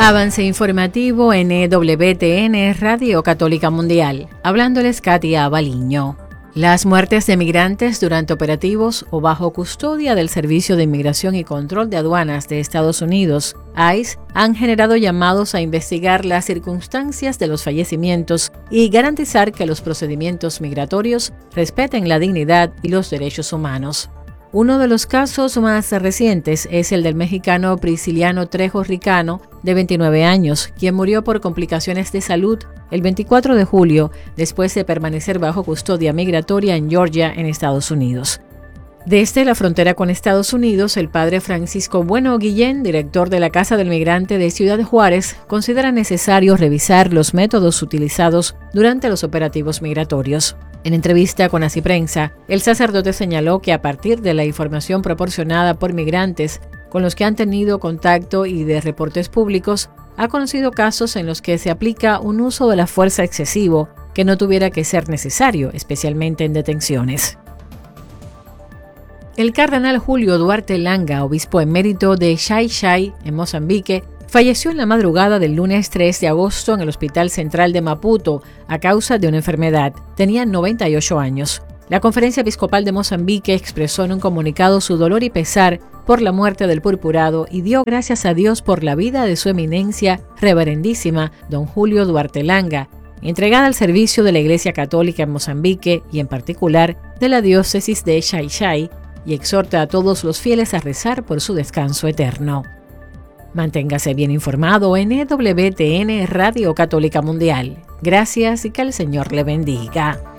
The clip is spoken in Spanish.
Avance informativo en EWTN Radio Católica Mundial. Hablándoles Katia Baliño. Las muertes de migrantes durante operativos o bajo custodia del Servicio de Inmigración y Control de Aduanas de Estados Unidos, ICE, han generado llamados a investigar las circunstancias de los fallecimientos y garantizar que los procedimientos migratorios respeten la dignidad y los derechos humanos. Uno de los casos más recientes es el del mexicano Prisciliano Trejo Ricano, de 29 años, quien murió por complicaciones de salud el 24 de julio después de permanecer bajo custodia migratoria en Georgia, en Estados Unidos. Desde la frontera con Estados Unidos, el padre Francisco Bueno Guillén, director de la Casa del Migrante de Ciudad Juárez, considera necesario revisar los métodos utilizados durante los operativos migratorios. En entrevista con Así Prensa, el sacerdote señaló que a partir de la información proporcionada por migrantes con los que han tenido contacto y de reportes públicos, ha conocido casos en los que se aplica un uso de la fuerza excesivo que no tuviera que ser necesario, especialmente en detenciones. El cardenal Julio Duarte Langa, obispo emérito de Xai-Xai, en Mozambique, falleció en la madrugada del lunes 3 de agosto en el Hospital Central de Maputo a causa de una enfermedad. Tenía 98 años. La Conferencia Episcopal de Mozambique expresó en un comunicado su dolor y pesar por la muerte del purpurado y dio gracias a Dios por la vida de su eminencia reverendísima, don Julio Duarte Langa, entregada al servicio de la Iglesia Católica en Mozambique y en particular de la diócesis de Xai-Xai, y exhorta a todos los fieles a rezar por su descanso eterno. Manténgase bien informado en EWTN Radio Católica Mundial. Gracias y que el Señor le bendiga.